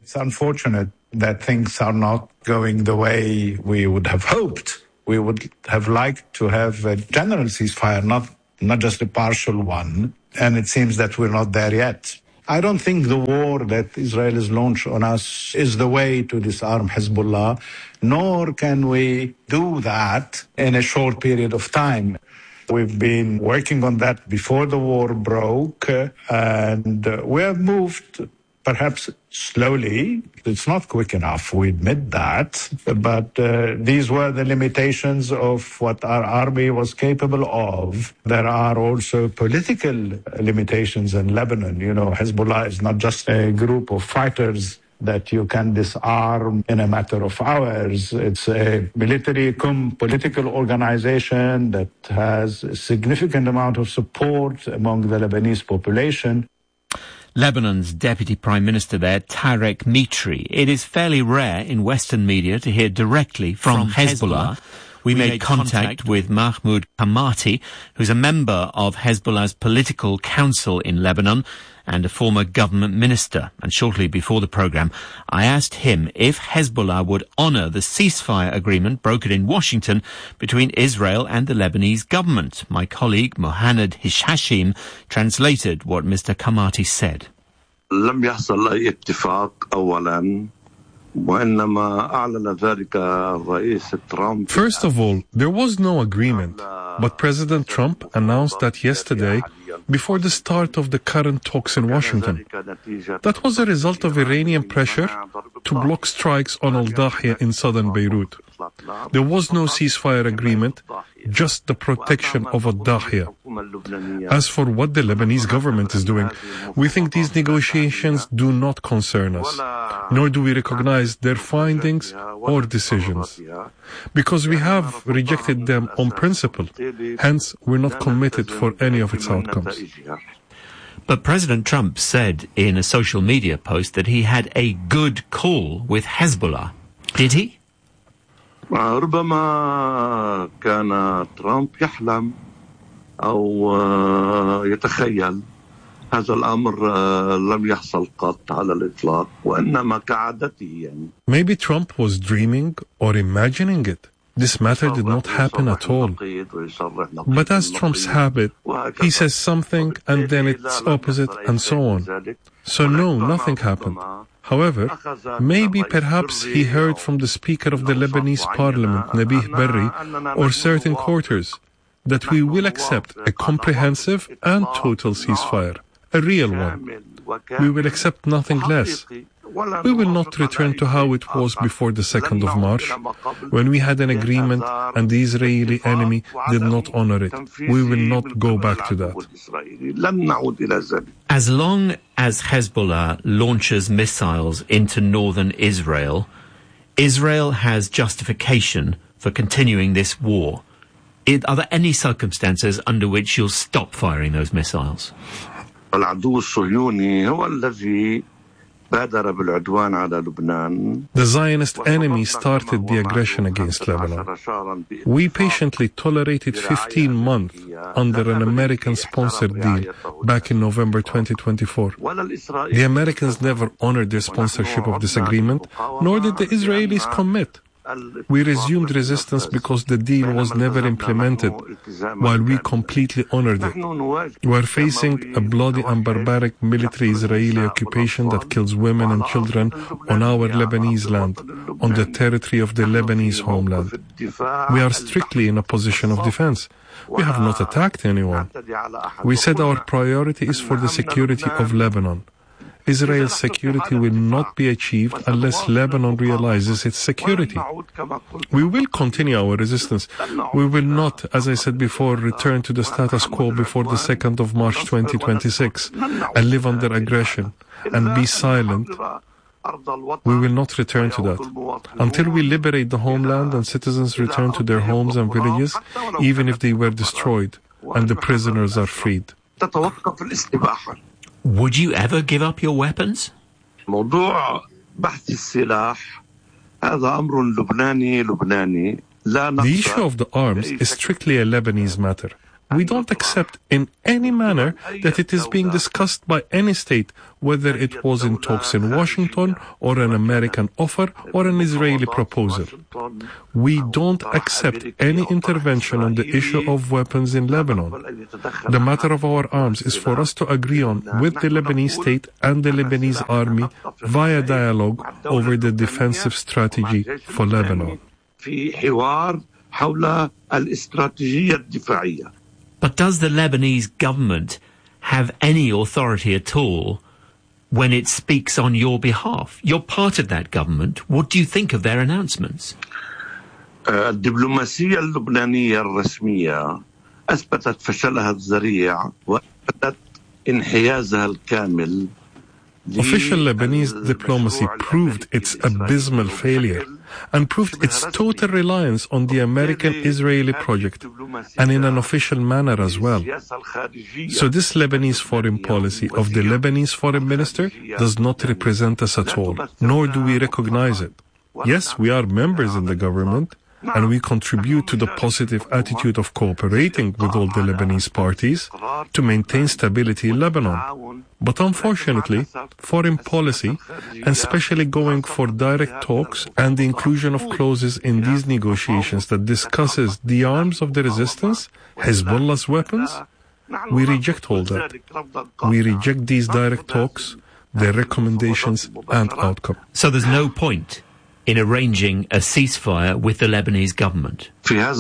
It's unfortunate that things are not going the way we would have hoped. We would have liked to have a general ceasefire, not just a partial one. And it seems that we're not there yet. I don't think the war that Israel has launched on us is the way to disarm Hezbollah, nor can we do that in a short period of time. We've been working on that before the war broke, and we have moved perhaps slowly. It's not quick enough, we admit that, but these were the limitations of what our army was capable of. There are also political limitations in Lebanon. You know, Hezbollah is not just a group of fighters that you can disarm in a matter of hours. It's a military political organization that has a significant amount of support among the Lebanese population. Lebanon's Deputy Prime Minister there, Tarek Mitri. It is fairly rare in Western media to hear directly from Hezbollah. We made contact with Mahmoud Kamati, who's a member of Hezbollah's political council in Lebanon and a former government minister. And shortly before the programme, I asked him if Hezbollah would honour the ceasefire agreement brokered in Washington between Israel and the Lebanese government. My colleague Mohanad Hashim translated what Mr. Kamati said. لم يحصل أي اتفاق أولاً. First of all, there was no agreement, but President Trump announced that yesterday before the start of the current talks in Washington. That was a result of Iranian pressure to block strikes on Al-Dahiya in southern Beirut. There was no ceasefire agreement, just the protection of Al-Dahiya. As for what the Lebanese government is doing, we think these negotiations do not concern us, nor do we recognize their findings or decisions, because we have rejected them on principle. Hence, we're not committed for any of its outcomes. But President Trump said in a social media post that he had a good call with Hezbollah. Did he? ربما كان ترامب يحلم أو يتخيل هذا الأمر لم يحصل قط على الإطلاق وإنما كعادته يعني. Maybe Trump was dreaming or imagining it. This matter did not happen at all. But as Trump's habit, he says something and then it's opposite and so on. So no, nothing happened. However, maybe perhaps he heard from the Speaker of the Lebanese Parliament, Nabih Berri, or certain quarters, that we will accept a comprehensive and total ceasefire, a real one. We will accept nothing less. We will not return to how it was before the 2nd of March, when we had an agreement and the Israeli enemy did not honor it. We will not go back to that. As long as Hezbollah launches missiles into northern Israel, Israel has justification for continuing this war. Are there any circumstances under which you'll stop firing those missiles? The Zionist enemy started the aggression against Lebanon. We patiently tolerated 15 months under an American-sponsored deal back in November 2024. The Americans never honored their sponsorship of this agreement, nor did the Israelis commit. We resumed resistance because the deal was never implemented, while we completely honored it. We are facing a bloody and barbaric military Israeli occupation that kills women and children on our Lebanese land, on the territory of the Lebanese homeland. We are strictly in a position of defense. We have not attacked anyone. We said our priority is for the security of Lebanon. Israel's security will not be achieved unless Lebanon realizes its security. We will continue our resistance. We will not, as I said before, return to the status quo before the 2nd of March 2026 and live under aggression and be silent. We will not return to that. Until we liberate the homeland and citizens return to their homes and villages, even if they were destroyed and the prisoners are freed. Would you ever give up your weapons? The issue of the arms is strictly a Lebanese matter. We don't accept in any manner that it is being discussed by any state, whether it was in talks in Washington or an American offer or an Israeli proposal. We don't accept any intervention on the issue of weapons in Lebanon. The matter of our arms is for us to agree on with the Lebanese state and the Lebanese army via dialogue over the defensive strategy for Lebanon. But does the Lebanese government have any authority at all when it speaks on your behalf? You're part of that government. What do you think of their announcements? الدبلوماسية اللبنانية الرسمية أثبتت فشلها الذريع وأثبتت انحيازها الكامل. Official Lebanese diplomacy proved its abysmal failure and proved its total reliance on the American-Israeli project, and in an official manner as well. So this Lebanese foreign policy of the Lebanese foreign minister does not represent us at all, nor do we recognize it. Yes, we are members in the government, and we contribute to the positive attitude of cooperating with all the Lebanese parties to maintain stability in Lebanon. But unfortunately, foreign policy, and especially going for direct talks and the inclusion of clauses in these negotiations that discusses the arms of the resistance, Hezbollah's weapons, we reject all that. We reject these direct talks, their recommendations and outcome. So there's no point in arranging a ceasefire with the Lebanese government?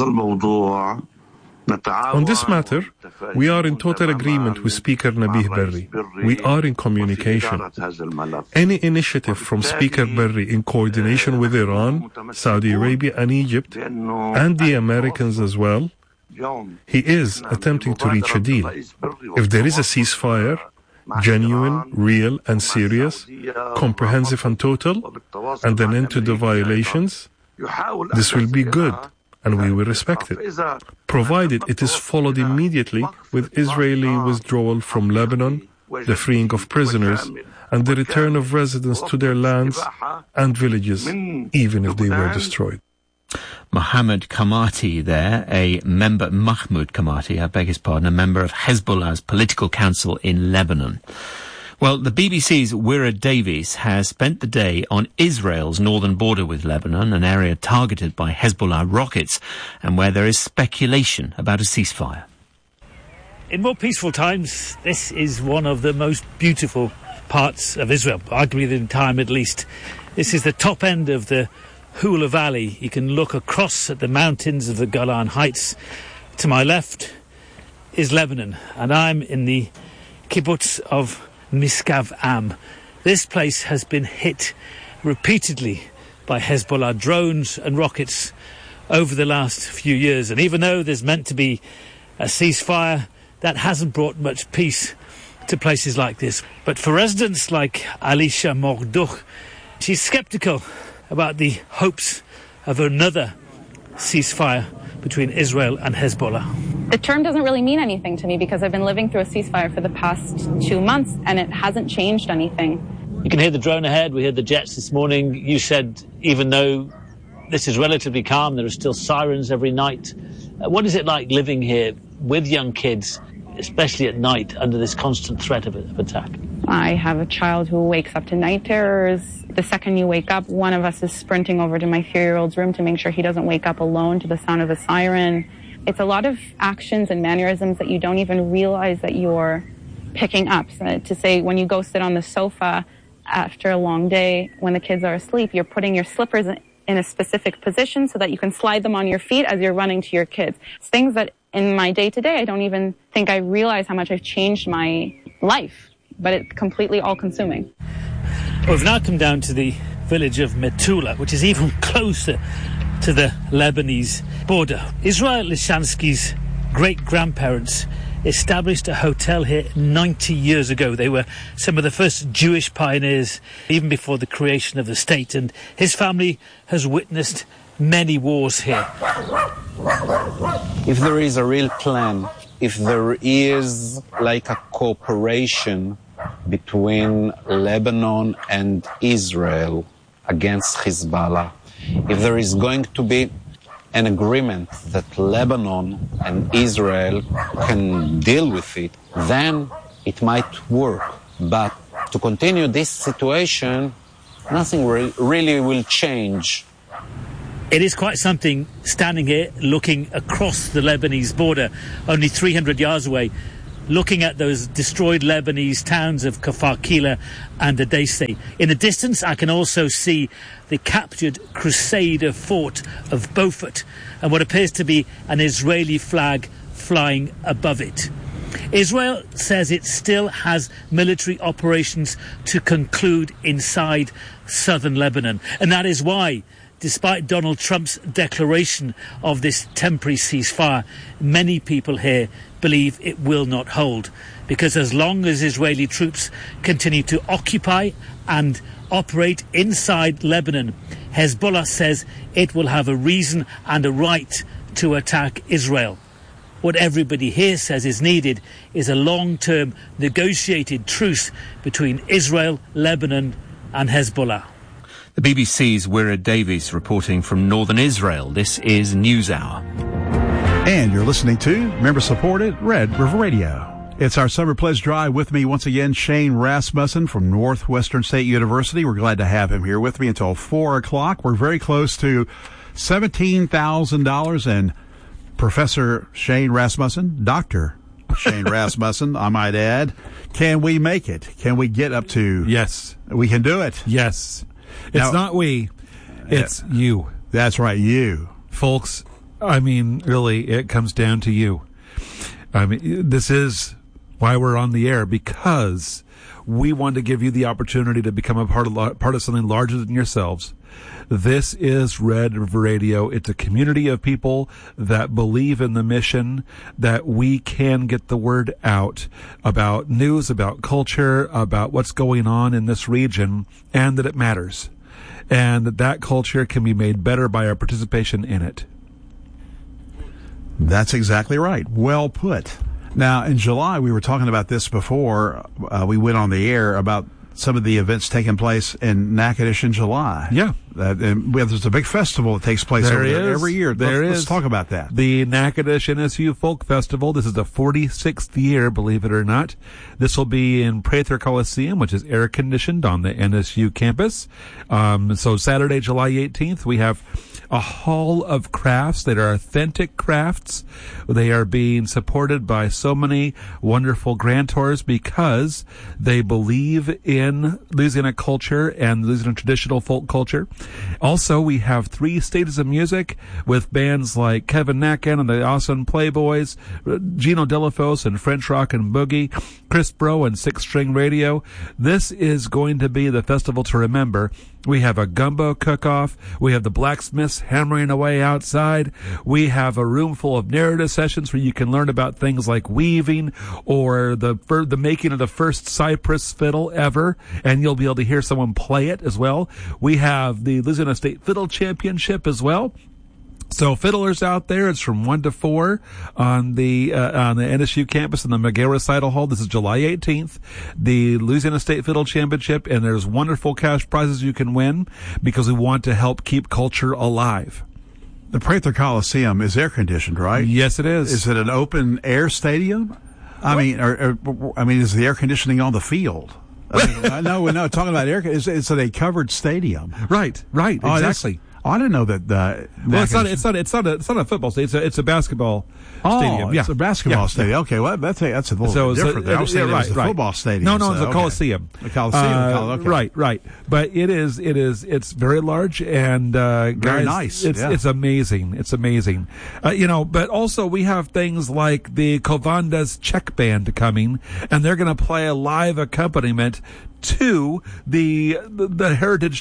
On this matter, we are in total agreement with Speaker Nabih Berri. We are in communication. Any initiative from Speaker Berri in coordination with Iran, Saudi Arabia and Egypt, and the Americans as well, he is attempting to reach a deal. If there is a ceasefire, genuine, real and serious, comprehensive and total, and an end to the violations, this will be good and we will respect it, provided it is followed immediately with Israeli withdrawal from Lebanon, the freeing of prisoners, and the return of residents to their lands and villages, even if they were destroyed. Mohammed Kamati there, Mahmoud Kamati, I beg his pardon, a member of Hezbollah's political council in Lebanon. Well, the BBC's Wira Davies has spent the day on Israel's northern border with Lebanon, an area targeted by Hezbollah rockets, and where there is speculation about a ceasefire. In more peaceful times, this is one of the most beautiful parts of Israel, arguably the entire Middle East. This is the top end of the Hula Valley. You can look across at the mountains of the Golan Heights. To my left is Lebanon, and I'm in the kibbutz of Miskav Am. This place has been hit repeatedly by Hezbollah drones and rockets over the last few years. And even though there's meant to be a ceasefire, that hasn't brought much peace to places like this. But for residents like Alicia Morduk, she's sceptical about the hopes of another ceasefire between Israel and Hezbollah. The term doesn't really mean anything to me because I've been living through a ceasefire for the past 2 months and it hasn't changed anything. You can hear the drone ahead. We heard the jets this morning. You said even though this is relatively calm, there are still sirens every night. What is it like living here with young kids, especially at night, under this constant threat of attack? I have a child who wakes up to night terrors. The second you wake up, one of us is sprinting over to my 3-year-old's room to make sure he doesn't wake up alone to the sound of the siren. It's a lot of actions and mannerisms that you don't even realize that you're picking up. So to say when you go sit on the sofa after a long day, when the kids are asleep, you're putting your slippers in a specific position so that you can slide them on your feet as you're running to your kids. It's things that in my day-to-day, I don't even think I realize how much I've changed my life, but it's completely all-consuming. We've now come down to the village of Metula, which is even closer to the Lebanese border. Israel Lishansky's great-grandparents established a hotel here 90 years ago. They were some of the first Jewish pioneers, even before the creation of the state, and his family has witnessed many wars here. If there is a real plan, if there is like a cooperation between Lebanon and Israel against Hezbollah, if there is going to be an agreement that Lebanon and Israel can deal with it, then it might work. But to continue this situation, nothing really will change. It is quite something standing here looking across the Lebanese border, only 300 yards away, looking at those destroyed Lebanese towns of Kfar Kila and Edessa. In the distance, I can also see the captured Crusader fort of Beaufort and what appears to be an Israeli flag flying above it. Israel says it still has military operations to conclude inside southern Lebanon, and that is why, despite Donald Trump's declaration of this temporary ceasefire, many people here believe it will not hold. Because as long as Israeli troops continue to occupy and operate inside Lebanon, Hezbollah says it will have a reason and a right to attack Israel. What everybody here says is needed is a long-term negotiated truce between Israel, Lebanon and Hezbollah. The BBC's Wira Davies reporting from northern Israel. This is NewsHour. And you're listening to member-supported Red River Radio. It's our Summer Pledge Drive. With me once again, Shane Rasmussen from Northwestern State University. We're glad to have him here with me until 4 o'clock. We're very close to $17,000, and Professor Shane Rasmussen, Dr. Shane Rasmussen, I might add, can we make it? Can we get up to... Yes. We can do it. Yes. It's not we, it's you. That's right, you. Folks, I mean, really, it comes down to you. I mean, this is why we're on the air, because we want to give you the opportunity to become a part of something larger than yourselves. This is Red River Radio. It's a community of people that believe in the mission that we can get the word out about news, about culture, about what's going on in this region, and that it matters. And that culture can be made better by our participation in it. That's exactly right. Well put. Now, in July, we were talking about this before we went on the air about some of the events taking place in Natchitoches in July. Yeah. And there's a big festival that takes place there every year. Let's talk about that. The Natchitoches NSU Folk Festival. This is the 46th year, believe it or not. This will be in Prather Coliseum, which is air-conditioned on the NSU campus. So Saturday, July 18th, we have a hall of crafts that are authentic crafts. They are being supported by so many wonderful grantors because they believe in Louisiana culture and Louisiana traditional folk culture. Also, we have 3 stages of music with bands like Kevin Nacken and the Awesome Playboys, Gino Delafos and French Rock and Boogie, Chris Bro and Six String Radio. This is going to be the festival to remember. We have a gumbo cook-off. We have the blacksmiths hammering away outside. We have a room full of narrative sessions where you can learn about things like weaving or the making of the first cypress fiddle ever, and you'll be able to hear someone play it as well. We have the Louisiana State Fiddle Championship as well. So fiddlers out there, it's from 1 to 4 on the NSU campus in the McGill Recital Hall. This is July 18th, the Louisiana State Fiddle Championship, and there's wonderful cash prizes you can win because we want to help keep culture alive. The Prather Coliseum is air conditioned, right? Yes, it is. Is it an open air stadium? I mean, is the air conditioning on the field? No, we're not talking about air. It's a covered stadium. Right, exactly. I didn't know that. Well, it's not a football stadium. It's a basketball stadium. It's a basketball stadium. Okay, well that's a little bit different. I was saying it was a football stadium. No, it's a Coliseum. A Coliseum. Okay. Right. But it's very large and very guys, nice. It's amazing. It's amazing. But also we have things like the Covandas Czech Band coming, and they're going to play a live accompaniment to the heritage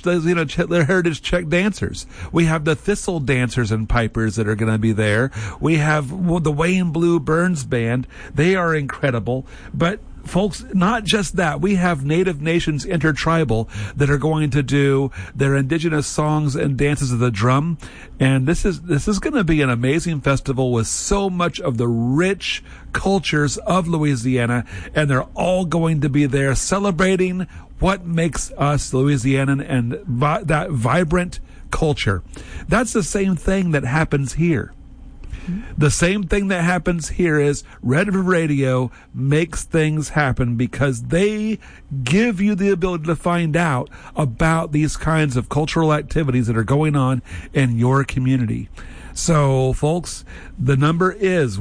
Czech dancers. We have the Thistle dancers and pipers that are going to be there. We have the Wayne Blue Burns Band. They are incredible. But folks, not just that. We have Native Nations Intertribal that are going to do their indigenous songs and dances of the drum. And this is going to be an amazing festival with so much of the rich cultures of Louisiana, and they're all going to be there celebrating what makes us Louisianan and that vibrant culture. That's the same thing that happens here. The same thing that happens here is Red River Radio makes things happen because they give you the ability to find out about these kinds of cultural activities that are going on in your community. So, folks, the number is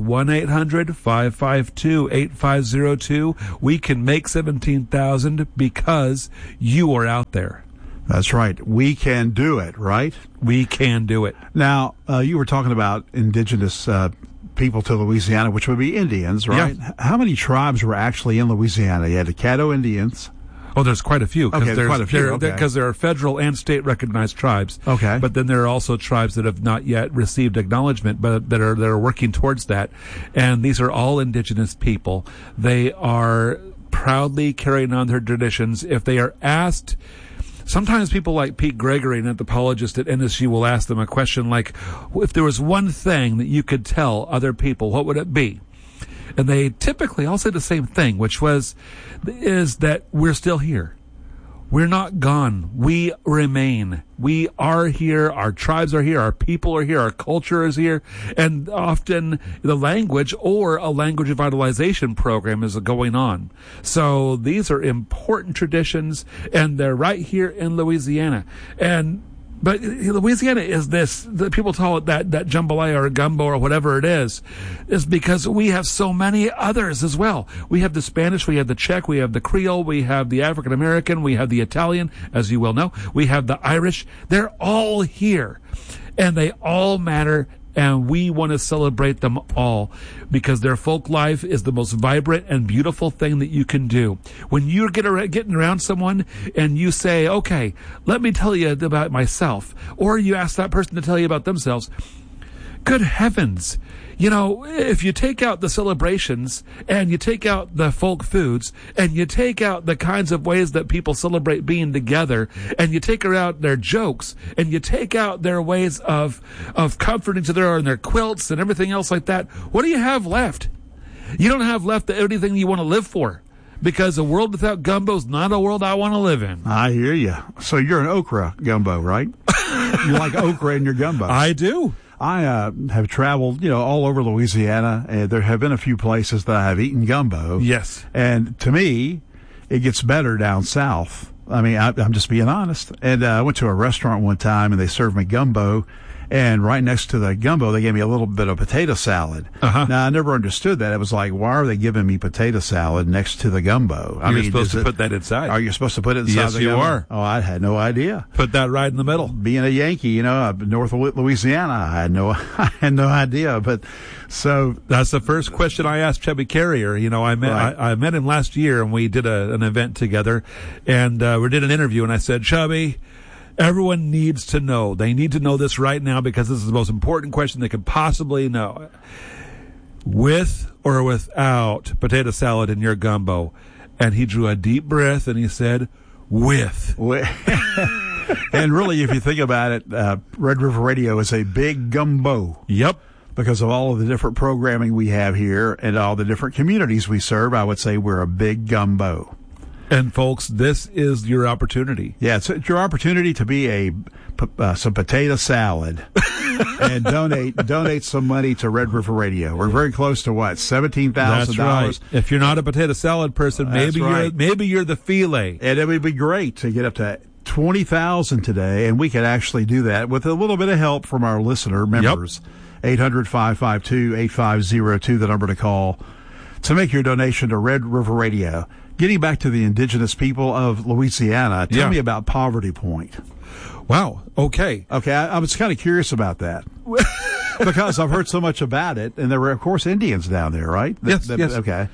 1-800-552-8502. We can make 17,000 because you are out there. That's right. We can do it, right? We can do it. Now, you were talking about indigenous people to Louisiana, which would be Indians, right? Yeah. How many tribes were actually in Louisiana? You had the Caddo Indians. Oh, there's quite a few. Okay, there's quite a few. Because there are federal and state recognized tribes. Okay. But then there are also tribes that have not yet received acknowledgement, but that are working towards that. And these are all indigenous people. They are proudly carrying on their traditions. If they are asked, sometimes people like Pete Gregory, an anthropologist at NSU, will ask them a question like, if there was one thing that you could tell other people, what would it be? And they typically all say the same thing, which is that we're still here. We're not gone. We remain. We are here. Our tribes are here. Our people are here. Our culture is here. And often the language or a language revitalization program is going on. So these are important traditions, and they're right here in Louisiana. But Louisiana is the people call it that jambalaya or gumbo or whatever it is because we have so many others as well. We have the Spanish, we have the Czech, we have the Creole, we have the African American, we have the Italian, as you well know. We have the Irish. They're all here, and they all matter. And we want to celebrate them all because their folk life is the most vibrant and beautiful thing that you can do. When you're getting around someone and you say, okay, let me tell you about myself, or you ask that person to tell you about themselves, good heavens. You know, if you take out the celebrations and you take out the folk foods and you take out the kinds of ways that people celebrate being together and you take out their jokes and you take out their ways of comforting each other and their quilts and everything else like that, what do you have left? You don't have left anything you want to live for, because a world without gumbo is not a world I want to live in. I hear you. So you're an okra gumbo, right? You like okra in your gumbo. I do. I have traveled, all over Louisiana, and there have been a few places that I have eaten gumbo. Yes. And to me, it gets better down south. I mean, I'm just being honest. And I went to a restaurant one time, and they served me gumbo. And right next to the gumbo, they gave me a little bit of potato salad. Uh-huh. Now, I never understood that. It was like, why are they giving me potato salad next to the gumbo? You're supposed to put that inside. Are you supposed to put it inside the gumbo? Yes, you are. Oh, I had no idea. Put that right in the middle. Being a Yankee, north of Louisiana, I had no idea. But so that's the first question I asked Chubby Carrier. I met him last year, and we did an event together, and we did an interview, and I said, Chubby, everyone needs to know. They need to know this right now because this is the most important question they could possibly know. With or without potato salad in your gumbo? And he drew a deep breath and he said, with. And really, if you think about it, Red River Radio is a big gumbo. Yep. Because of all of the different programming we have here and all the different communities we serve, I would say we're a big gumbo. And folks, this is your opportunity. Yeah, it's your opportunity to be some potato salad and donate some money to Red River Radio. We're very close to what, $17,000. That's right. If you're not a potato salad person, maybe you're the filet. And it would be great to get up to 20,000 today, and we could actually do that with a little bit of help from our listener members. Yep. 800-552-8502, the number to call to make your donation to Red River Radio. Getting back to the indigenous people of Louisiana, tell me about Poverty Point. Wow. Okay. Okay. I was kind of curious about that because I've heard so much about it, and there were, of course, Indians down there, right? Yes. Okay.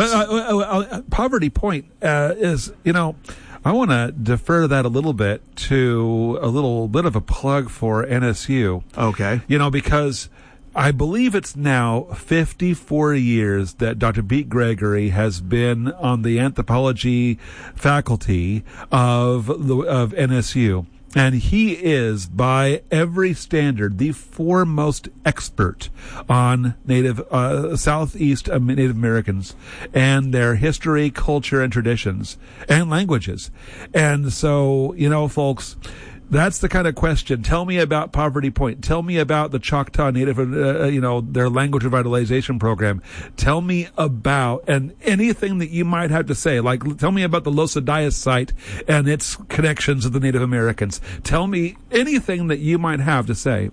Poverty Point is, I want to defer that a little bit to a little bit of a plug for NSU. Okay. Because I believe it's now 54 years that Dr. Pete Gregory has been on the anthropology faculty of NSU. And he is, by every standard, the foremost expert on Southeast Native Americans and their history, culture, and traditions, and languages. And so, folks, That's the kind of question. Tell me about Poverty Point. Tell me about the Choctaw Native, their language revitalization program. Tell me about, and anything that you might have to say. Like, tell me about the Los Adias site and its connections with the Native Americans. Tell me anything that you might have to say.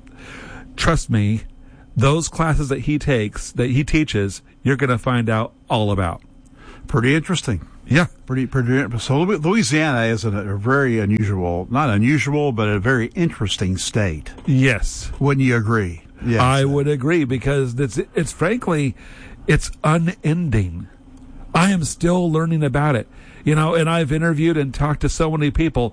Trust me, those classes that he teaches, you're going to find out all about. Pretty interesting. Yeah. Pretty. So Louisiana is a very not unusual, but a very interesting state. Yes. Wouldn't you agree? Yes. I would agree, because it's frankly, it's unending. I am still learning about it. And I've interviewed and talked to so many people.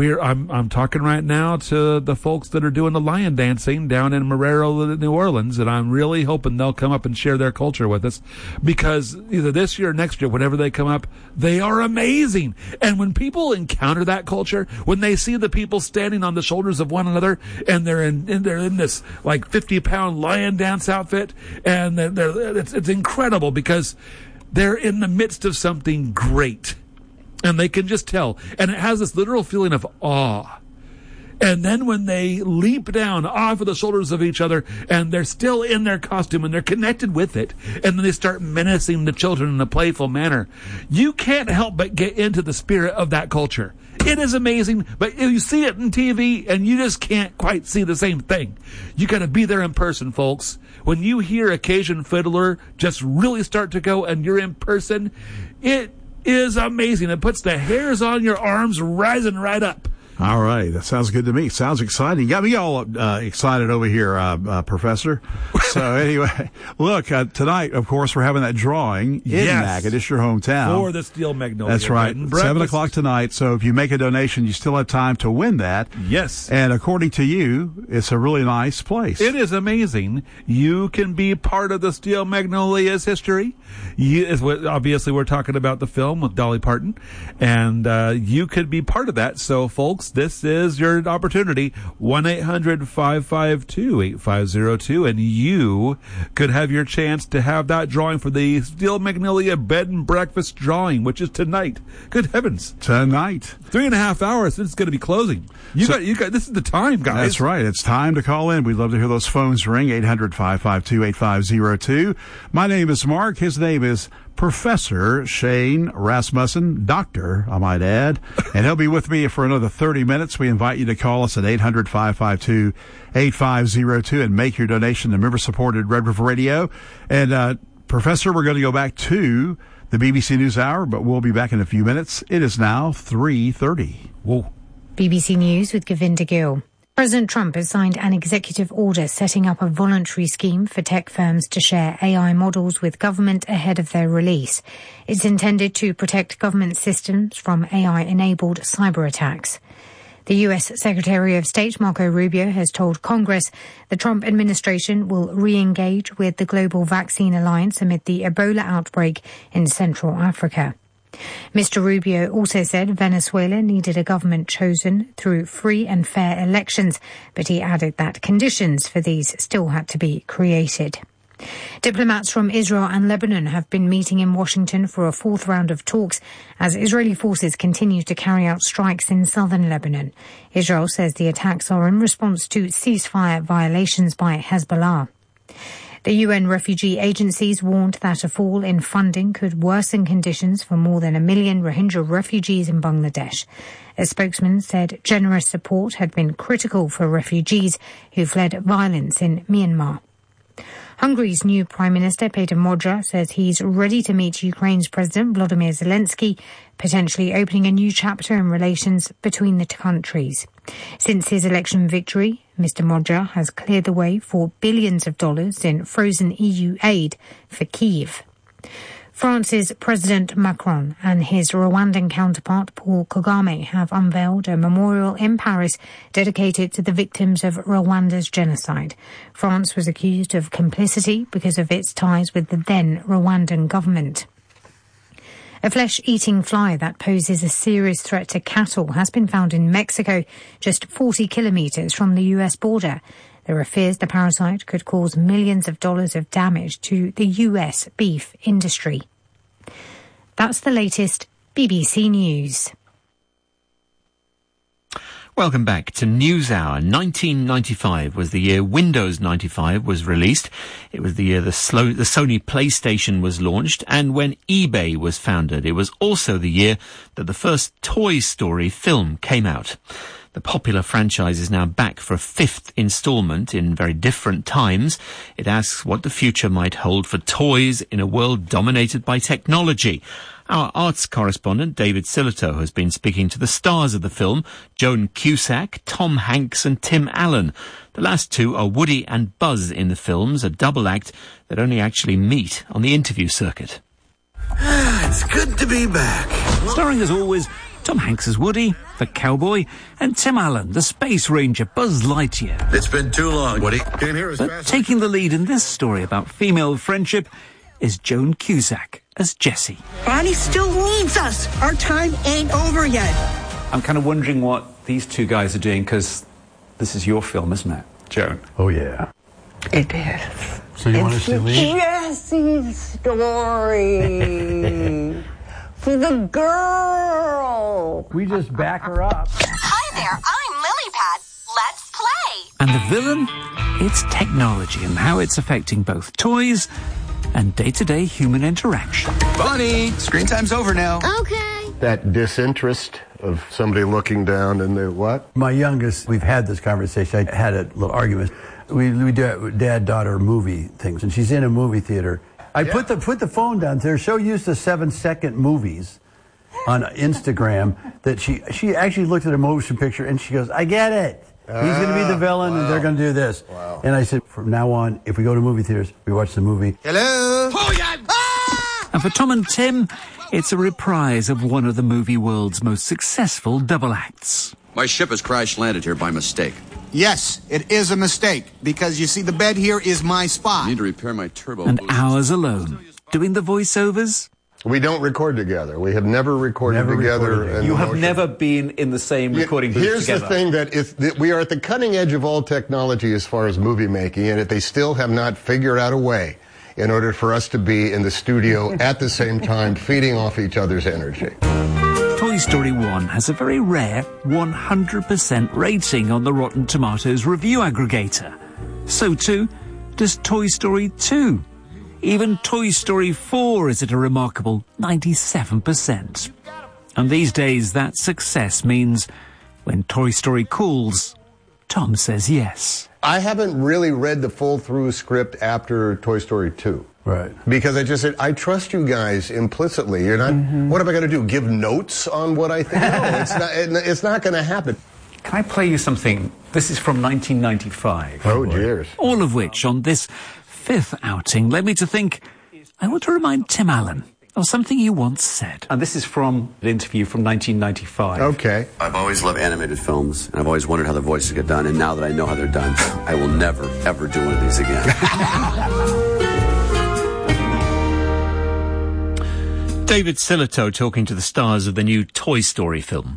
I'm talking right now to the folks that are doing the lion dancing down in Marrero, New Orleans, and I'm really hoping they'll come up and share their culture with us, because either this year or next year, whenever they come up, they are amazing. And when people encounter that culture, when they see the people standing on the shoulders of one another, and they're in this like 50-pound lion dance outfit, and it's incredible, because they're in the midst of something great. And they can just tell. And it has this literal feeling of awe. And then when they leap down off of the shoulders of each other, and they're still in their costume and they're connected with it, and then they start menacing the children in a playful manner, you can't help but get into the spirit of that culture. It is amazing, but you see it on TV and you just can't quite see the same thing. You got to be there in person, folks. When you hear a Cajun fiddler just really start to go and you're in person, it is amazing. It puts the hairs on your arms rising right up. All right. That sounds good to me. Sounds exciting. Got me all excited over here, Professor. So anyway, look, tonight, of course, we're having that drawing in Natchitoches, your hometown. For the Steel Magnolia. That's right. 7 o'clock tonight. So if you make a donation, you still have time to win that. Yes. And according to you, it's a really nice place. It is amazing. You can be part of the Steel Magnolia's history. Obviously, we're talking about the film with Dolly Parton. And you could be part of that. So, folks, this is your opportunity. 1-800-552-8502, and you could have your chance to have that drawing for the Steel Magnolia Bed and Breakfast drawing, which is tonight. Good heavens. Tonight. 3.5 hours. It's going to be closing. You got. This is the time, guys. That's right. It's time to call in. We'd love to hear those phones ring. 800-552-8502. My name is Mark. His name is Professor Shane Rasmussen, doctor, I might add, and he'll be with me for another 30 minutes. We invite you to call us at 800-552-8502 and make your donation to member-supported Red River Radio. And, Professor, we're going to go back to the BBC NewsHour, but we'll be back in a few minutes. It is now 3:30. Whoa. BBC News with Govinda Gill. President Trump has signed an executive order setting up a voluntary scheme for tech firms to share AI models with government ahead of their release. It's intended to protect government systems from AI-enabled cyber attacks. The U.S. Secretary of State Marco Rubio has told Congress the Trump administration will re-engage with the Global Vaccine Alliance amid the Ebola outbreak in Central Africa. Mr. Rubio also said Venezuela needed a government chosen through free and fair elections, but he added that conditions for these still had to be created. Diplomats from Israel and Lebanon have been meeting in Washington for a fourth round of talks as Israeli forces continue to carry out strikes in southern Lebanon. Israel says the attacks are in response to ceasefire violations by Hezbollah. The UN refugee agencies warned that a fall in funding could worsen conditions for more than 1 million Rohingya refugees in Bangladesh. A spokesman said generous support had been critical for refugees who fled violence in Myanmar. Hungary's new Prime Minister, Peter Magyar, says he's ready to meet Ukraine's President Volodymyr Zelensky, potentially opening a new chapter in relations between the two countries. Since his election victory, Mr. Magyar has cleared the way for billions of dollars in frozen EU aid for Kyiv. France's President Macron and his Rwandan counterpart Paul Kagame have unveiled a memorial in Paris dedicated to the victims of Rwanda's genocide. France was accused of complicity because of its ties with the then Rwandan government. A flesh-eating fly that poses a serious threat to cattle has been found in Mexico, just 40 kilometers from the US border. There are fears the parasite could cause millions of dollars of damage to the US beef industry. That's the latest BBC News. Welcome back to NewsHour. 1995 was the year Windows 95 was released. It was the year the Sony PlayStation was launched, and when eBay was founded. It was also the year that the first Toy Story film came out. The popular franchise is now back for a fifth installment in very different times. It asks what the future might hold for toys in a world dominated by technology. Our arts correspondent, David Sillitoe, has been speaking to the stars of the film, Joan Cusack, Tom Hanks and Tim Allen. The last two are Woody and Buzz in the films, a double act that only actually meet on the interview circuit. It's good to be back. Starring as always, Tom Hanks as Woody, the cowboy, and Tim Allen, the space ranger, Buzz Lightyear. It's been too long, Woody. But taking the lead in this story about female friendship is Joan Cusack as Jessie. Bonnie still needs us. Our time ain't over yet. I'm kind of wondering what these two guys are doing, because this is your film, isn't it, Joan? Oh, yeah. It is. So you want us to leave? Jesse's story. For the girl. We just back her up. Hi there, I'm Lilypad. Let's play. And the villain? It's technology and how it's affecting both toys and day-to-day human interaction. Bonnie, screen time's over now. Okay. That disinterest of somebody looking down and the what? My youngest, we've had this conversation. I had a little argument. We do dad-daughter movie things, and she's in a movie theater. I put the phone down. They're so used to 7-second movies on Instagram that she actually looked at a motion picture and she goes, I get it. He's going to be the villain, and they're going to do this. Wow. And I said, from now on, if we go to movie theaters, we watch the movie. Hello? And for Tom and Tim, it's a reprise of one of the movie world's most successful double acts. My ship has crash-landed here by mistake. Yes, it is a mistake, because you see, the bed here is my spot. I need to repair my turbo. And hours alone, doing the voiceovers. We don't record together. We have never recorded together. You have never been in the same recording booth Here's together. the thing, that we are at the cutting edge of all technology as far as movie making, and they still have not figured out a way in order for us to be in the studio at the same time, feeding off each other's energy. Toy Story 1 has a very rare 100% rating on the Rotten Tomatoes review aggregator. So too does Toy Story 2. Even Toy Story 4 is at a remarkable 97%. And these days, that success means when Toy Story calls, Tom says yes. I haven't really read the full-through script after Toy Story 2. Right. Because I just said, I trust you guys implicitly. You're not, what am I going to do, give notes on what I think? No, it's not going to happen. Can I play you something? This is from 1995. Oh, dears. All of which, on this fifth outing, led me to think, I want to remind Tim Allen of something he once said. And this is from an interview from 1995. Okay. I've always loved animated films, and I've always wondered how the voices get done, and now that I know how they're done, I will never, ever do one of these again. David Sillitoe talking to the stars of the new Toy Story film.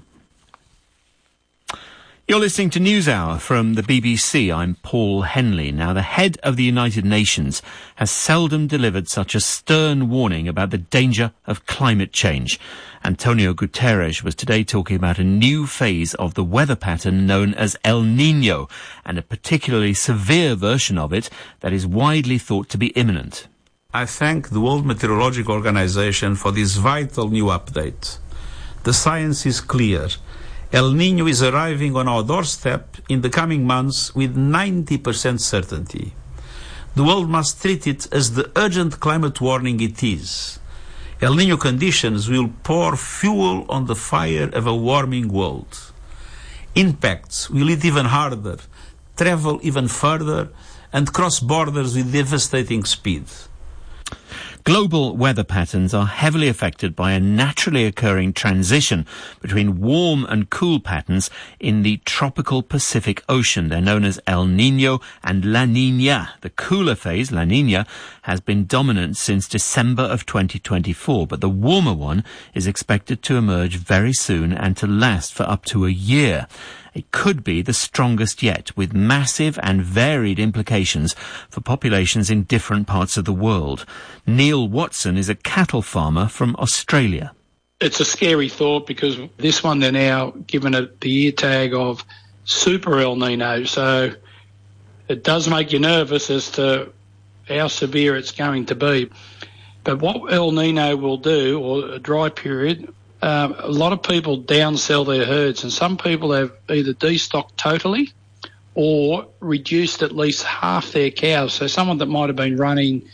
You're listening to NewsHour from the BBC. I'm Paul Henley. Now, the head of the United Nations has seldom delivered such a stern warning about the danger of climate change. Antonio Guterres was today talking about a new phase of the weather pattern known as El Niño, and a particularly severe version of it that is widely thought to be imminent. I thank the World Meteorological Organization for this vital new update. The science is clear. El Niño is arriving on our doorstep in the coming months with 90% certainty. The world must treat it as the urgent climate warning it is. El Niño conditions will pour fuel on the fire of a warming world. Impacts will hit even harder, travel even further, and cross borders with devastating speed. Global weather patterns are heavily affected by a naturally occurring transition between warm and cool patterns in the tropical Pacific Ocean. They're known as El Niño and La Niña. The cooler phase, La Niña, has been dominant since December of 2024, but the warmer one is expected to emerge very soon and to last for up to a year. It could be the strongest yet, with massive and varied implications for populations in different parts of the world. Neil Watson is a cattle farmer from Australia. It's a scary thought because this one they're now given it the ear tag of super El Nino. So it does make you nervous as to how severe it's going to be. But what El Nino will do, or a dry period, a lot of people downsell their herds, and some people have either destocked totally or reduced at least half their cows. So someone that might have been running,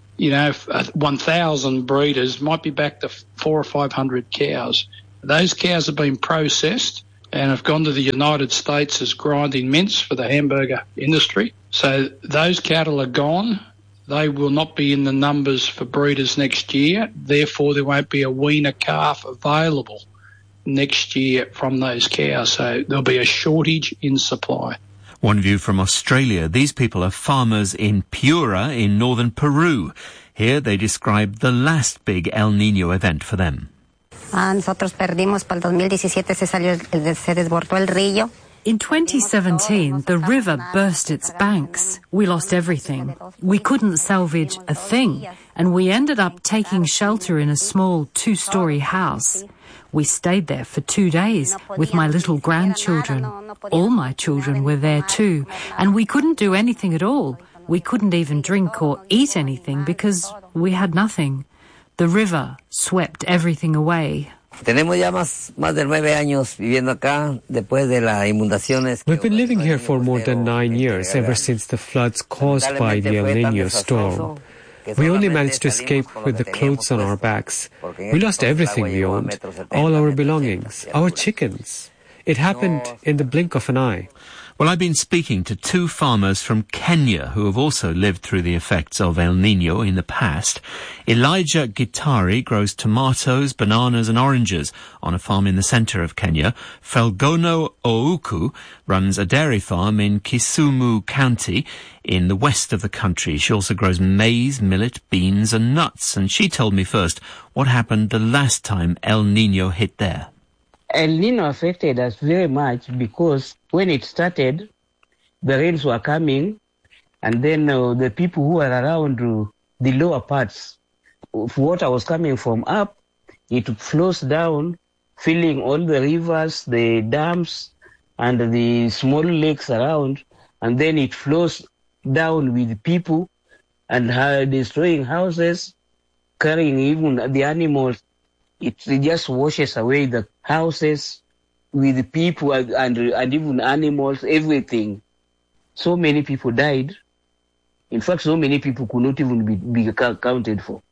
1,000 breeders might be back to 400 or 500 cows. Those cows have been processed and have gone to the United States as grinding mince for the hamburger industry. So those cattle are gone. They will not be in the numbers for breeders next year. Therefore, there won't be a weaner calf available next year from those cows. So there'll be a shortage in supply. One view from Australia. These people are farmers in Piura in northern Peru. Here they describe the last big El Nino event for them. Nosotros perdimos para el 2017 se desbordó el río. In 2017, the river burst its banks. We lost everything. We couldn't salvage a thing, and we ended up taking shelter in a small 2-story house. We stayed there for 2 days with my little grandchildren. All my children were there too, and we couldn't do anything at all. We couldn't even drink or eat anything because we had nothing. The river swept everything away. Tenemos ya más de 9 años viviendo acá después de las inundaciones. We've been living here for more than 9 years, ever since the floods caused by the El Nino storm. We only managed to escape with the clothes on our backs. We lost everything we owned, all our belongings, our chickens. It happened in the blink of an eye. Well, I've been speaking to 2 farmers from Kenya who have also lived through the effects of El Nino in the past. Elijah Gitari grows tomatoes, bananas and oranges on a farm in the centre of Kenya. Felgono Ouku runs a dairy farm in Kisumu County in the west of the country. She also grows maize, millet, beans and nuts. And she told me first what happened the last time El Nino hit there. El Nino affected us very much because when it started, the rains were coming, and then the people who were around the lower parts, water was coming from up, it flows down, filling all the rivers, the dams, and the small lakes around, and then it flows down with people and destroying houses, carrying even the animals. It just washes away the houses with the people and even animals, everything. So many people died. In fact, so many people could not even be accounted for.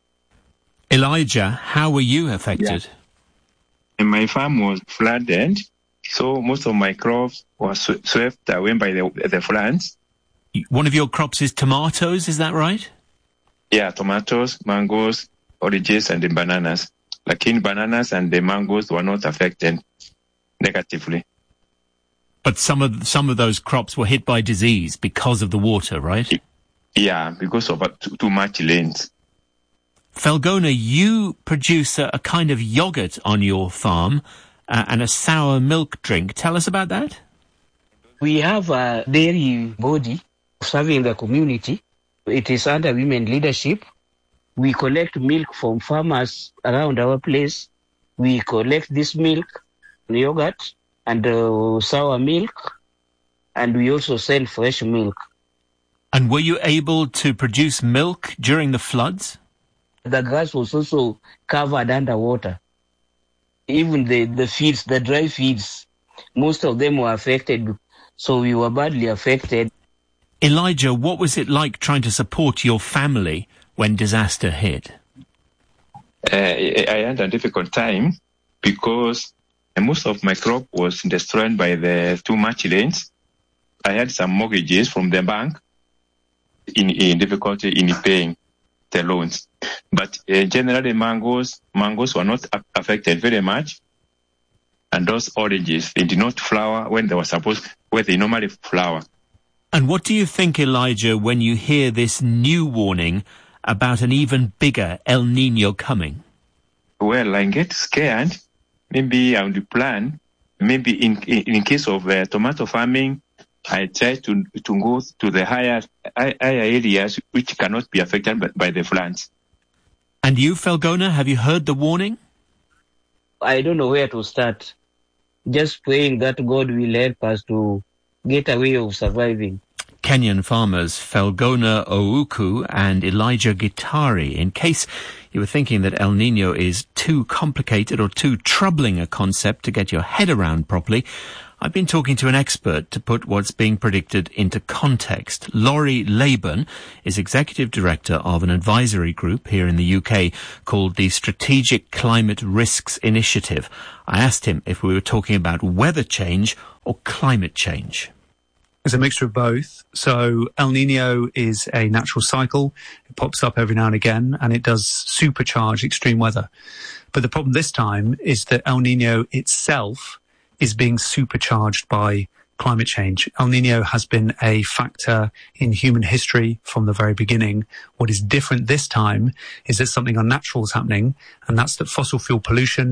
Elijah, how were you affected? Yeah. My farm was flooded, so most of my crops were swept away by the floods. One of your crops is tomatoes, is that right? Yeah, tomatoes, mangoes, oranges, and the bananas. Like in bananas and the mangoes were not affected negatively. But some of those crops were hit by disease because of the water, right? Yeah, because of too much rains. Felgona, you produce a kind of yogurt on your farm and a sour milk drink. Tell us about that. We have a dairy body serving the community. It is under women leadership. We collect milk from farmers around our place. We collect this milk, yogurt, and sour milk, and we also sell fresh milk. And were you able to produce milk during the floods? The grass was also covered underwater. Even the feeds, the dry feeds, most of them were affected, so we were badly affected. Elijah, what was it like trying to support your family when disaster hit? I had a difficult time because most of my crop was destroyed by the too much rains. I had some mortgages from the bank in difficulty in paying the loans. But generally mangoes were not affected very much. And those oranges, they did not flower when they normally flower. And what do you think, Elijah, when you hear this new warning about an even bigger El Nino coming? Well, I get scared. Maybe I would plan. Maybe in case of tomato farming, I try to go to the higher areas which cannot be affected by the floods. And you, Felgona, have you heard the warning? I don't know where to start. just praying that God will help us to get a way of surviving. Kenyan farmers Felgona Ouku and Elijah Gitari. In case you were thinking that El Nino is too complicated or too troubling a concept to get your head around properly, I've been talking to an expert to put what's being predicted into context. Laurie Laban is Executive Director of an advisory group here in the UK called the Strategic Climate Risks Initiative. I asked him if we were talking about weather change or climate change. It's a mixture of both. So El Nino is a natural cycle. It pops up every now and again, and it does supercharge extreme weather. But the problem this time is that El Nino itself is being supercharged by climate change. El Nino has been a factor in human history from the very beginning. What is different this time is that something unnatural is happening, and that's that fossil fuel pollution